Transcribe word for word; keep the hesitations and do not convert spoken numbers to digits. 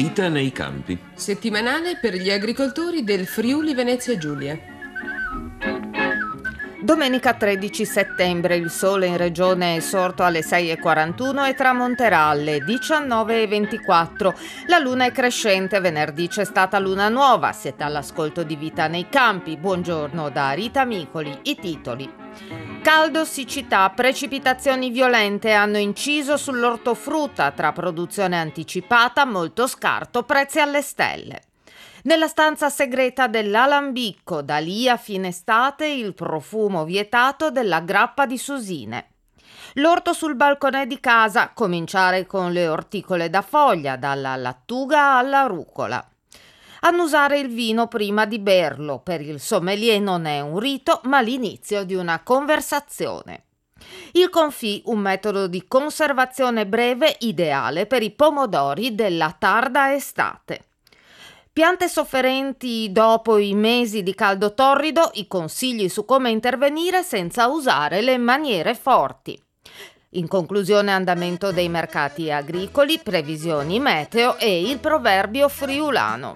Vita nei campi. Settimanale per gli agricoltori del Friuli Venezia Giulia. Domenica tredici settembre il sole in regione è sorto alle sei e quarantuno e tramonterà alle diciannove e ventiquattro. La luna è crescente, venerdì c'è stata luna nuova. Siete all'ascolto di Vita nei campi. Buongiorno da Rita Micoli. I titoli. Caldo, siccità, precipitazioni violente hanno inciso sull'ortofrutta tra produzione anticipata, molto scarto, prezzi alle stelle. Nella stanza segreta dell'Alambicco, da lì a fine estate il profumo vietato della grappa di susine. L'orto sul balcone di casa, cominciare con le orticole da foglia, dalla lattuga alla rucola. Annusare il vino prima di berlo, per il sommelier non è un rito, ma l'inizio di una conversazione. Il confit, un metodo di conservazione breve ideale per i pomodori della tarda estate. Piante sofferenti dopo i mesi di caldo torrido, i consigli su come intervenire senza usare le maniere forti. In conclusione, andamento dei mercati agricoli, previsioni meteo e il proverbio friulano.